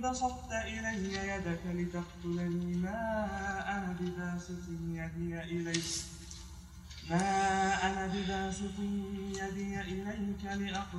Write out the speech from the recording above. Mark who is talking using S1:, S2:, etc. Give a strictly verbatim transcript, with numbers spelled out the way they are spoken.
S1: بسطت إلي يدك لتقتلني ما أنا بباسط يدي إليك ما أنا بباسط يدي إليك لأقتلك